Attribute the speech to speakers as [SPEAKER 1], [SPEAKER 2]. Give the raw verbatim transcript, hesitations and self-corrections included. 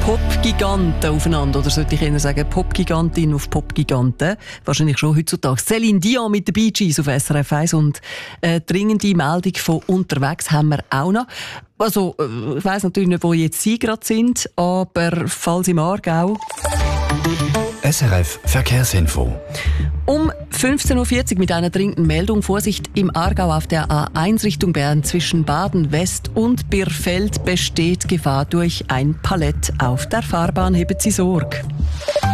[SPEAKER 1] Pop-Giganten aufeinander, oder sollte ich eher sagen Pop-Gigantin auf Pop-Giganten. Wahrscheinlich schon heutzutage. Celine Dion mit den Bee Gees auf S R F eins und eine dringende Meldung von unterwegs haben wir auch noch. Also, ich weiss natürlich nicht, wo jetzt Sie gerade sind, aber falls im Aargau.
[SPEAKER 2] S R F Verkehrsinfo.
[SPEAKER 1] Um fünfzehn Uhr vierzig mit einer dringenden Meldung. Vorsicht im Aargau auf der A eins Richtung Bern zwischen Baden West und Birfeld besteht Gefahr durch ein Palett auf der Fahrbahn. Heben Sie Sorge.